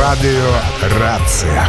Радыё Рацыя.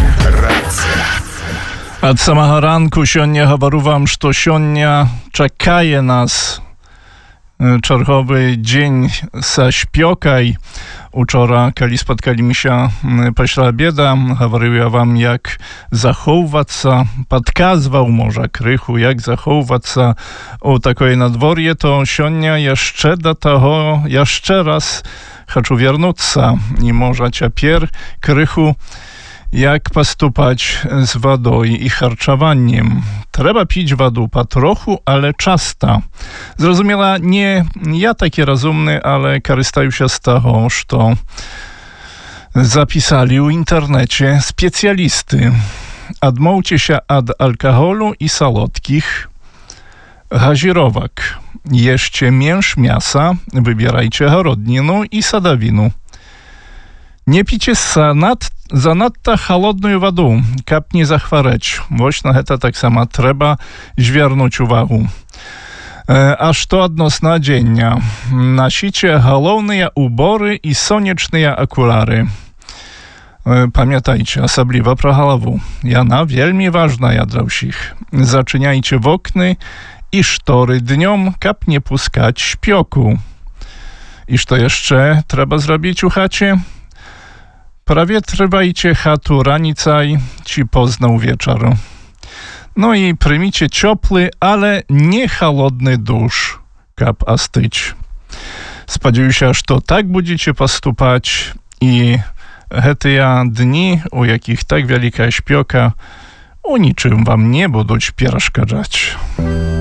Ад самага ранку сёння гавару вам, што сёння чакае нас чарговы дзень са śpiokaj. Учора, калі спаткалімся пасля абеда, гаварыў я вам, як захоўвацца, падказваў, можа, крыху, як захоўвацца у такое надвор'е, то сёння яшчэ да таго, яшчэ раз хачу вярнуцца. І можа цяпер крыху jak поступać z wodą i harczowaniem. Trzeba pić wodę potrochu, ale często. Zrozumiała, nie ja taki rozumny, ale korzystają się z tego, że zapisali w internecie specjalisty. Odmówcie się od alkoholu i słodkich gazirowek. Jeszcie mięsa, wybierajcie gorodninu i sadowinu. Nie picie zanadto холодную воду, kap nie zachwarać. Właśnie na to tak samo trzeba zwiernąć uwagę. A co odnośnie dzienia? Nosicie головne ubory i słoneczne okulary. Pamiętajcie, особливо про голову. Jana wielmi ważna dla wszystkich. Zaczyniajcie w okny i sztory dniom, kap nie puskać śpioku. I co jeszcze trzeba zrobić u chacie? Prawietrywajcie chatu ranicaj, ci poznał wieczoru. No i przyjmijcie ciepły, ale nie chłodny dusz, kap astyć. Spodziewam się, że tak będziecie postupać i te dni, u jakich tak wielka śpioka, u niczym wam nie będą przeszkadzać.